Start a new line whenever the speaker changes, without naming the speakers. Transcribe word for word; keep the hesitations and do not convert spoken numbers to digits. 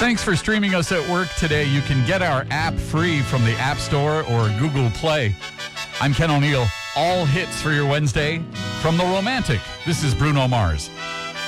Thanks for streaming us at work today. You can get our app free from the App Store or Google Play. I'm Ken O'Neill. All hits for your Wednesday from The Romantic. This is Bruno Mars.